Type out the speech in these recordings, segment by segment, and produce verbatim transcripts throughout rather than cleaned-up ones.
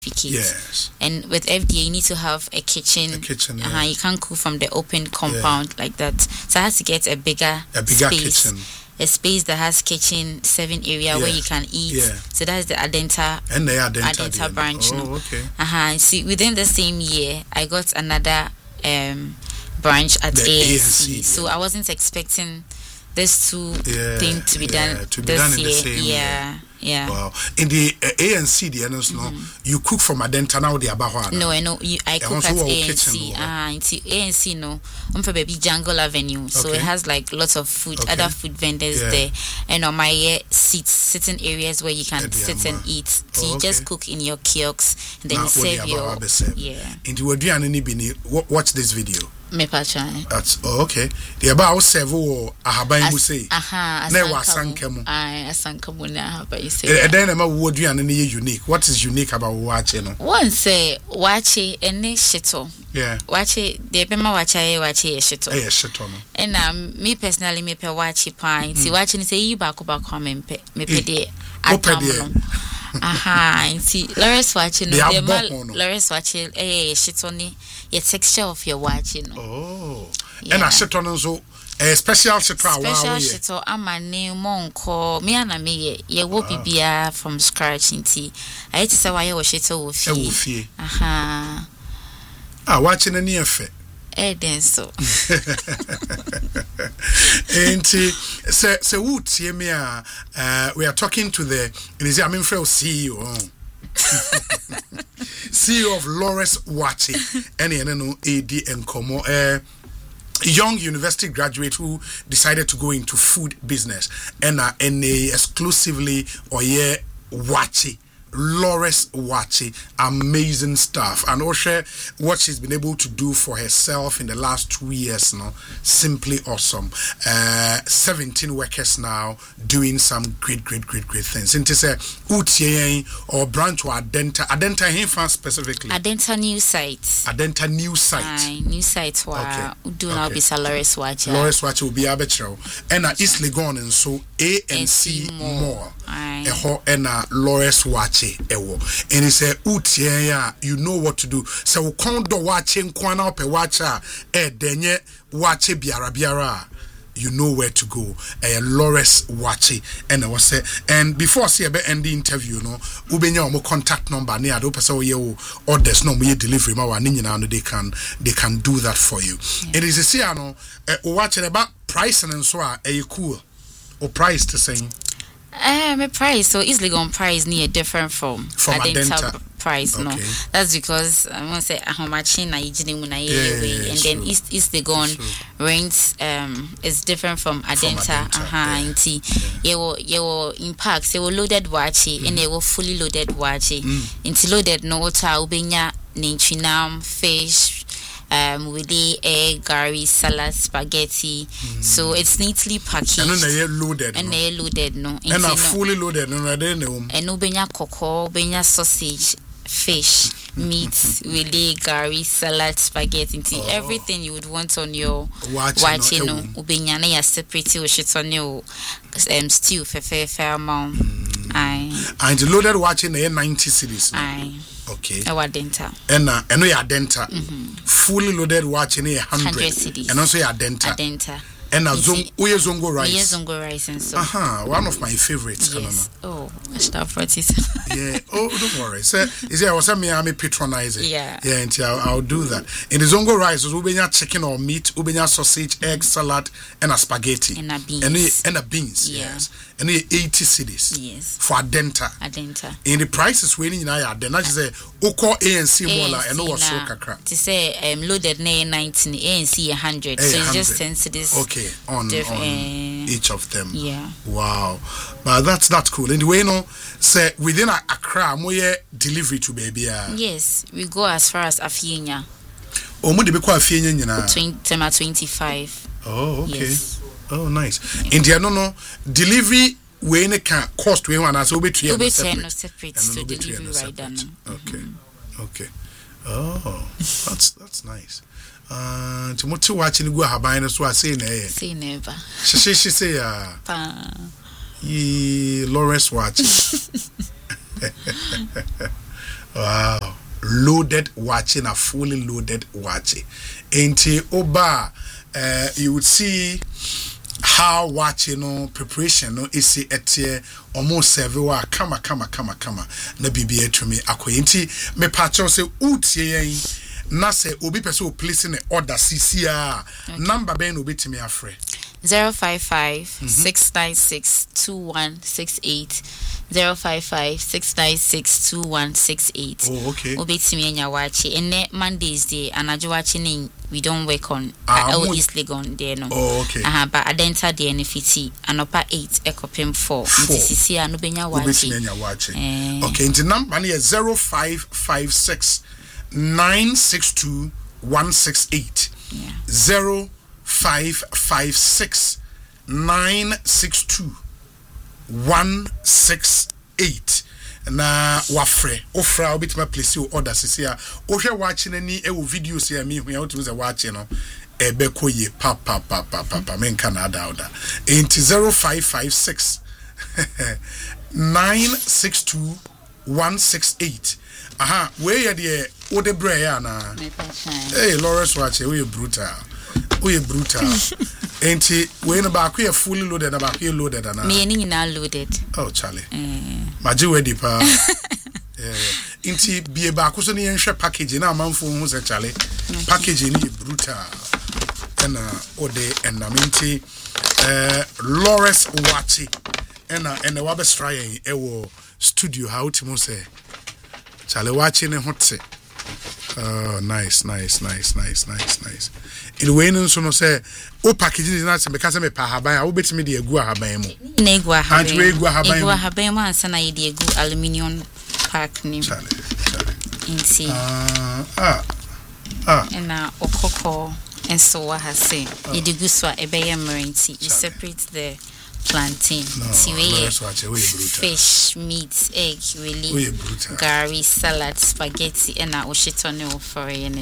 Yes. And with F D A, you need to have a kitchen. A kitchen, yeah. Uh-huh, you can't cook from the open compound yeah. like that. So I have to get a bigger, a bigger space. kitchen. A space that has kitchen, seven area yeah. where you can eat. Yeah. So that's the Adenta, and the Adenta, Adenta branch. Oh, no? okay. Uh-huh. See, within the same year, I got another um, branch at the A N C. A N C yeah. So I wasn't expecting this two yeah, thing to be yeah, done to be this done in year. the same yeah, year. yeah. Wow. In the uh, A N C, the N S, no, mm-hmm. you cook from Adenta now. The Abahuana. No, I know. You, I cook at A N C. Ah, uh, it's A N C. No, I'm from baby Jungle Avenue, so okay. it has like lots of food, okay. other food vendors yeah. there, and on my uh, seats, sitting areas where you can Ediama. sit and eat. So oh, you okay. just cook in your kiosks, and then now, you serve your yeah. Into what do you need? Watch this video. Me patron. That's oh, okay. The about several ahaban say. Aha. Ne wa sankemu. Aye, asankemu na ahaban say. And then am what do you any unique? What is unique about wache no? One say wache ene shito. Yeah. Wache the bema wache e wache e shito. Eh shito no. And um me personally me pe wache pan. Si wache ni say you back back come me pe me pe de atam. Aha, see, Lawrence watching no, the Lawrence watching eh shit ni your texture of your watching. Oh, yeah. And a shit on so a special shit special shit or ama name monko me and me ye wo bibia from scratch inti. I hate to say why you shit o fie. Aha. Ah, watching any effect. Eh then so. Enti se se wutie me a uh, we are talking to the is I mean for C E O C E O of Lawrence Wache and you know A D and Komo uh, young university graduate who decided to go into food business and uh, and exclusively or yeah Wache Lawrence Wache, amazing stuff, and also what she's been able to do for herself in the last two years now, simply awesome. Uh, seventeen workers now doing some great, great, great, great things. Into say Utien or branch or Adenta, Adenta Hinfa specifically. Adenta new sites. Adenta new site. Aye, new sites were okay. do now okay. be Lawrence Wache. Lawrence Wache will be arbitral, and uh, East Legon and so A and C more. Eho and uh, Lawrence Wache. Ewo and he said utie you know what to do so we come do wache nkwana ope wacha e denye wache biara biara you know where to go eh Lawrence Wache and I was say and before see be end the interview no ubenya omo contact number na ado pese wo ye orders no mo ye delivery ma wa ni nyina no they can they can do that for you yeah. It is a see no eh wache about price and so a e cool or price to say Uh, my price so easily gone price near different from from Adenta price okay. No that's because I want to say how much in Nigeria and then east east they gone rents um is different from Adenta aha inti ye wo ye wo impacts they were loaded wache and they were fully loaded wache inti loaded no water ubenya ninchunam fish um with the egg, gari, salad, spaghetti. Mm. So it's neatly packaged. And then they loaded. And no? they loaded no. And are fully loaded no rather no. And no benya cocoa, benya sausage, fish, meat, with the gari, salad, spaghetti, oh. Everything you would want on your watching no. Ubenya na ya separate o shit on your um stew for fair fair amount. Aye. And the loaded watching the ninety cities. Aye. Okay. Our Adenta. And uh, and we Adenta. Mm-hmm. Fully loaded watching a hundred cities. And also Adenta. Adenta. And a zong we zongo rice. Yes, zongo rice and so. Aha, one of my favorites. Yes. Oh, I should have brought it. Yeah. Oh, don't worry. So, is there was a me I patronize it. Yeah. Yeah, and I'll, I'll do that. In the zongo rice, ubenya chicken or meat, ubenya sausage, egg, salad, and a spaghetti. And a beans. And a, and a beans. Yeah. Yes. And the eighty cities. Yes. For Adenta. Adenta. In the prices we in I then I say Oko A N C more and no was so kakra. To say um loaded na nineteen A N C a hundred. So it's just ten cities. Okay. On, on each of them. Yeah. Wow. But that's that's cool. Anyway, you know, say within Accra, moye delivery to baby. Yes, we go as far as Afienya. Oh, mo de be kwa Afienya nyina. twenty-five. Oh, okay. Yes. Oh, nice. Yeah. India no no delivery we ne can cost we one as obetu ya separate. No separate to delivery right now. Okay. Mm-hmm. Okay. Oh, that's that's nice. Uh, to motu watching go haban so I say ne. Say never. She she she say ah. Pa. Ye Lawrence Wache. Wow. Loaded watching, a fully loaded watching. Enti oba, uh, you would see how watching no preparation no is etie almost several kama kama kama kama na bibia to me akoyenti me patcho say utie na say obi person o place in order cc a number ben obi timi afre zero five five six nine six two one six eight zero five five six nine six two one six eight. Oh, okay. Obetimi enya wachi. Ene Mondays day anajo wachi ning we don't work on. Ah, uh, East Legon there no. Oh, okay. Aha, but adenta day nfiti anopa eight ekopem four. Ntisi ano benya wachi. Obetimi enya wachi. Eh. Okay, the number is zero five five six nine six two one six eight. Yeah. zero five five six nine six two one six eight na wafre ofra obitima place your order sisi a ohwe watching ani e wo videos ya mi hu ya otu ze watching no ebe koye pa pa pa pa pa pa men kana da order into zero five five six nine six two one six eight. Aha, where you the ode bre ya na hey Lawrence watch we brutal we brutal. Enti we no back we fully loaded, back we loaded na. Me ni na loaded. Oh Charlie. Eh. Maji ready pa. Yeah. Enti bie back so ne yenhwe package na amanfo hu se Charlie. Package ni brutal. And uh ode and enti eh Lawrence Wachi and uh and the wabes try e wo studio how timo say Charlie Wachi ne hote. Oh, nice, nice, nice, nice, nice, nice. In way no so no say o packaging is not say because me pa haban a obetimi de egu haban mu. Na egu haban. Anti egu haban. Egu haban mu ansa na ye de egu aluminium pack ni. Charlie, Charlie. Inti. Ah, ah. Ah. Na okoko enso wa ha say ye de gu so e be ye merinti. You separate the plantain. No, fish, meat, egg, really. Gari, salad, spaghetti, and now oshitone or foreign.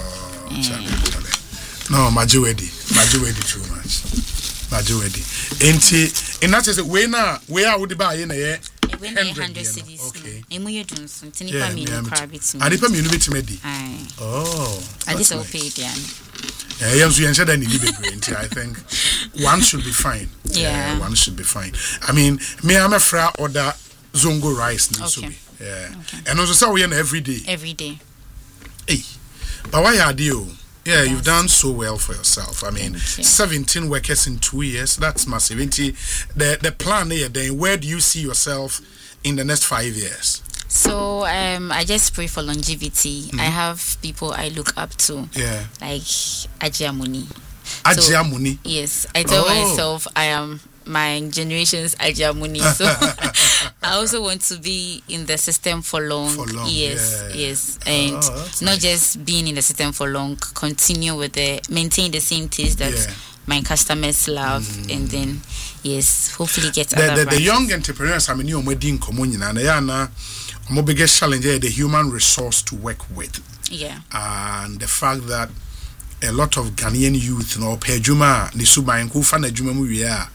No, Majuedi. Majuedi too much. Majuedi. Enti, in that is where now, where would buy in a year? Hundred cities. Okay. Emu you doing something? Yeah, me no crabit. I depend me to me. Oh. I just okay then. Yeah, yes, we said I need to be great. I think one should be fine. Yeah. yeah, one should be fine. I mean, me I'm a fra order zongo rice. Okay. Yeah, okay. And also so we are every day. Every day. Hey, but why are you? Yeah, yes. You've done so well for yourself. I mean, seventeen workers in two years. That's massive. The the plan here. Then, where do you see yourself in the next five years? So um, I just pray for longevity. Mm-hmm. I have people I look up to. Yeah. Like Ajiamuni. Ajiamuni. So, yes, I tell oh. myself I am my generation's Ajiamuni. So I also want to be in the system for long. For long. Yes, yeah. yes, and oh, not nice. just being in the system for long. Continue with the maintain the same taste that. Yeah. My customers love, mm. and then yes, hopefully get the, other the, the young entrepreneurs. I mean, you are in common, and they are now. My biggest challenge is the human resource to work with. Yeah, and the fact that a lot of Ghanaian youth, you know, pay juma, the subai who find a juma we are,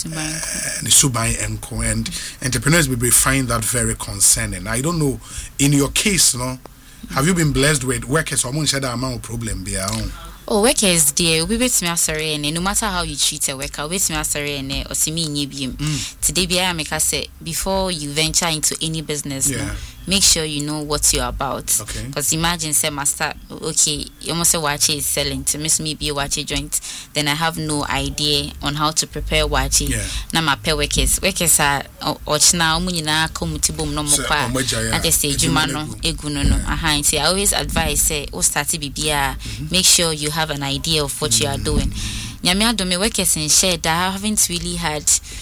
the subai enko, and entrepreneurs will find that very concerning. I don't know, in your case, you know, have you been blessed with workers or much other amount of problem be our own? Oh, workers dear, we bet me sorry and no matter how you treat a worker, wait me sorry and or see me in today be I make us say before you venture into any business, yeah. no, make sure you know what you're about. Okay. Because imagine say master okay, you almost say watch is selling to miss me be a watch joint, then I have no idea on how to prepare watch. Yeah. Na my pay workers. Workers are or now munina comutibum no more. I just say Jumano eguno no. Aha, I always advise say oh start to be make sure you have an idea of what mm. you are doing. Nyame adome workers in shed I haven't really had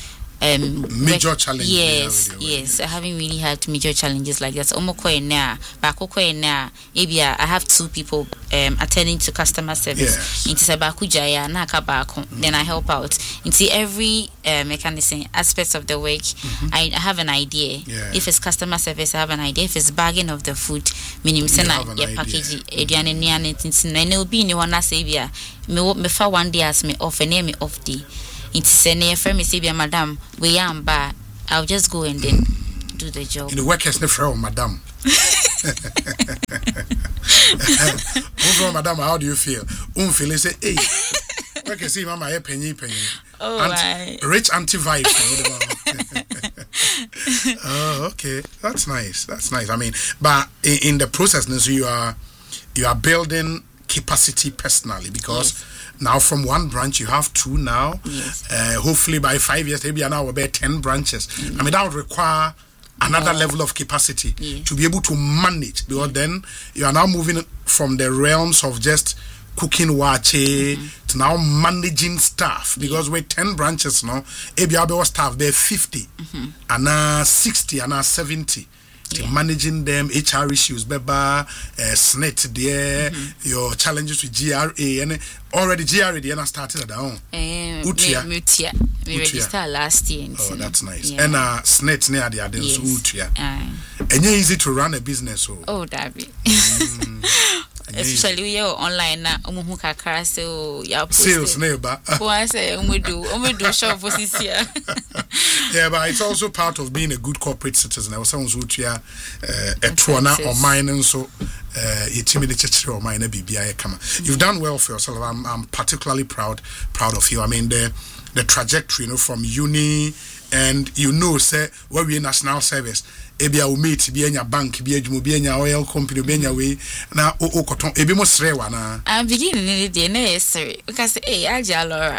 um major work, challenges. Yes, yes, I haven't really had major challenges like that. Omoko na, bakoko na, ebia I have two people um attending to customer service. Into sabaku jaya na kabako. Then I help out. Into every uh, mechanism aspects of the work. Mm-hmm. I have an idea. Yeah. If it's customer service, I have an idea. If it's bagging of the food, minimum sena ya package ediane niane tintin na ne obi ni wana say bia me me fa one day as me off and me off day. It's senior friend, me say, madam, we are bad. I'll just go and then do the job. In the workers, the friend, madam. Also, madam, how do you feel? Um, feel say, hey, I can see mama, penny, penny. Oh, Auntie, rich anti vibe. Oh, okay, that's nice. That's nice. I mean, but in, in the process, so you are you are building capacity personally because. Yes. Now from one branch you have two now. Yes. Uh, hopefully by five years maybe now we'll be ten branches. Mm-hmm. I mean that would require another oh. level of capacity yes. to be able to manage because mm-hmm. then you are now moving from the realms of just cooking wache mm-hmm. to now managing staff because yeah. with ten branches now A B R staff they're fifty mm-hmm. and now sixty and now seventy. Yeah. Managing them, H R issues, beba, uh, S N E T there, mm-hmm. your challenges with G R A, and already G R A, and I started at home. Um, Utia, Utia, we registered last year. Oh, that's nice. Yeah. And uh, S N E T near the other, so Utia. And you're easy to run a business, oh. Oh, that be. Mm. Especially we are online na umuhu kakra so ya post sales neighbor. One say we do we do shop for this year. Yeah, but it's also part of being a good corporate citizen. I was someone who here a trona or mine and so uh intimidated or mine B B I come. You've done well for yourself. I'm I'm particularly proud proud of you. I mean the the trajectory, you know, from uni and you know say where we in national service. Ebia o meet bi anya bank bi adwuma bi anya oil company bi anya we na o koton ebi mo sre wa na I'm beginning ni dey na yesre because eh aja Laura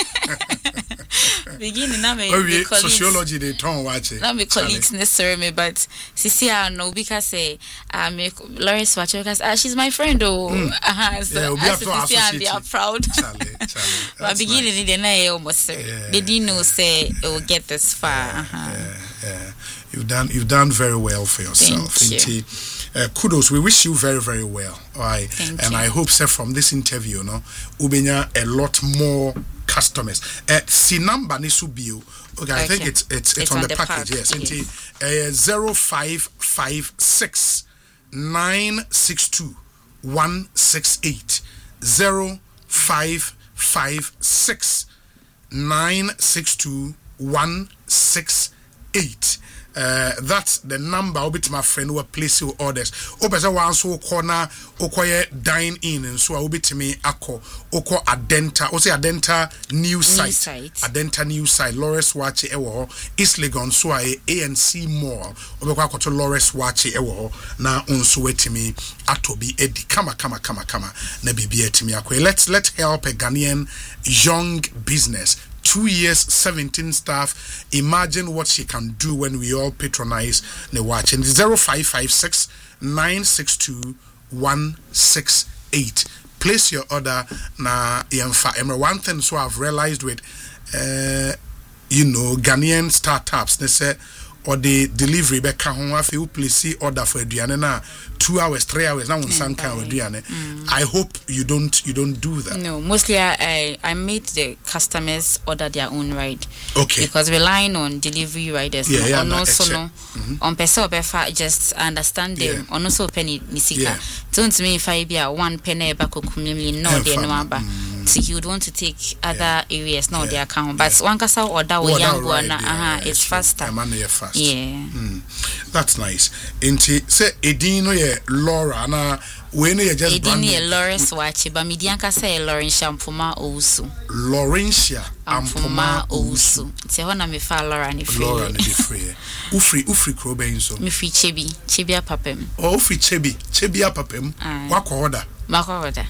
beginning na me oh, sociology dey turn watch na me colleagues necessary me but sisi I know because say I me Lawrence watch because uh, she's my friend oh mm. uh-huh so yeah, sisi and they are proud Charlie Charlie but beginning ni dey na almost they didn't know say it will get this far yeah, uh-huh yeah, yeah. You've done you've done very well for yourself. Thank you. Uh, kudos. We wish you very, very well. All right. Thank and you. I hope, sir, from this interview, you know, ubenya a lot more customers. Uh, si number nisubio. Okay, I okay. think it's it's it's, it's on, on the, the package. Yes. yes. Uh, zero five five six nine six two one six eight zero five five six nine six two one six eight. Uh, that's the number. I'll be to my friend who are placing orders. Opesa one so corner, okoye dine in, and so I'll be to me ako oko Adenta, also Adenta new site, site. Adenta new site. Lawrence Wache ewo East Legon so I A N C Mall. Obekwa koto Lawrence Wache ewo na unso wetimi atobi edi kama kama kama kama na bibi etimi akwe. Let's let help a Ghanaian young business. Two years, seventeen staff. Imagine what she can do when we all patronize the watch. And zero five five six nine six two one six eight. Place your order na yemfa. And one thing so I've realized with uh, you know Ghanaian startups, they say or the delivery back home if you place order for aduane na two hours, three hours now mm, mm. I hope you don't you don't do that. No, mostly I, I I made the customers order their own ride. Okay. Because relying on delivery riders yeah, no, yeah, on no, also no mm-hmm. on person befa just understand them yeah. on also penny nisika. Yeah. Don't me if I be a one penny back kumili no de no aba. So you would want to take other yeah. areas now yeah. their account. But yeah. one kasa order or young one uh it's faster. Fast. Yeah. Mm. That's nice. Inti say Edino ye Laura na when you just brand Edino Lawrence Wache but midianka say Laurentia Ampuma Owusu. Laurentia Ampuma Owusu. Say hona me fa Laura ni free. Laura ni free. Ufri ufri krobe so. Me free Chebi, Chebi apapem. Oh ufri Chebi, Chebi apapem. Wako order. Wako order.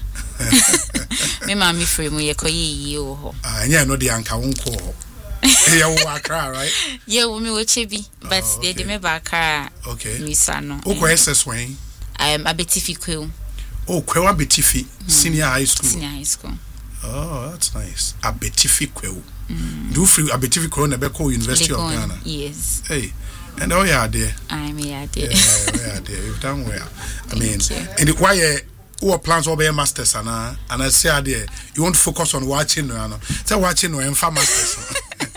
Me ma me free mu ye koye yi o ho. Ah nya no de anka wonko ho. Yeah, Accra, right? Yeah, we were Chibi, but oh, okay. they me back Accra. Okay. Misano. Oh, where is this way? I am a Betifi Quill. Oh, Kwewa Betifi, senior high school. Senior high school. Oh, that's nice. A Betifi Quill. Do free a Betifi Quill in Beko University Legon, of Ghana. Yes. Hey, and oh yeah, dear. I'm yeah, dear. Yeah, dear. You've done well. I mean, and it, why? Who plans will be a masters and uh, and I say, dear, you want to focus on watching no, no. Say watching no and masters.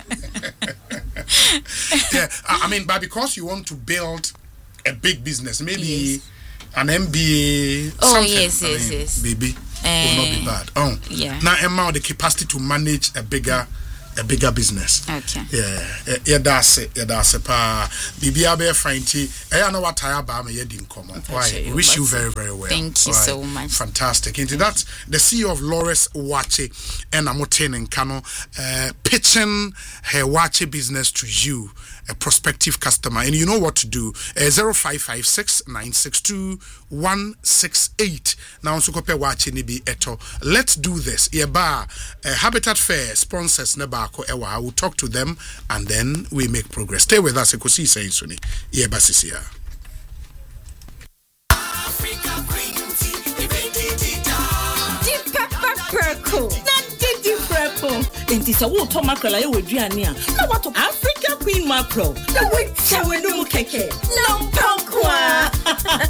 Yeah, I mean, but because you want to build a big business, maybe yes. an M B A. Oh something. yes, I yes, mean, yes. Baby, uh, will not be bad. Oh, yeah. Now, Emma, the capacity to manage a bigger a bigger business. Okay. Yeah, yeah, that's it. Yeah, that's it. Pa, Bibia be fighting. I know what I am. You didn't come. Why? Wish you very, very well. Thank you Why? so much. Fantastic. Into that, the C E O of Lawrence Wache and Amoten and Kano, uh, pitching her Wache business to you, a prospective customer, and you know what to do. Uh, zero five five six nine six two one six eight. Now, so kope Wache ni bi eto. Let's do this. Yeba, uh, Habitat Fair sponsors nebako ewa. I will talk to them and then we make progress. Stay with us. Ekosi saying suni. Yeba sisia. Enti sa wo to mackerel aye waduane a na wato Africa Queen mackerel na we chawe no mu keke no pankwa